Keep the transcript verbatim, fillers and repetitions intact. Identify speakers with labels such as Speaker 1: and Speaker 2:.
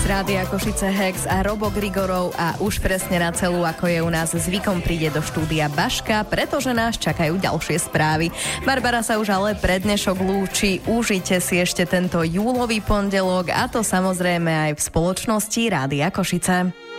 Speaker 1: z Rádia Košice Hex a Robo Grigorov a už presne na celú, ako je u nás zvykom, príde do štúdia Baška, pretože nás čakajú ďalšie správy. Barbara sa už ale pred dnešok lúči. Užite si ešte tento júlový pondelok a to samozrejme aj v spoločnosti Rádia Košice.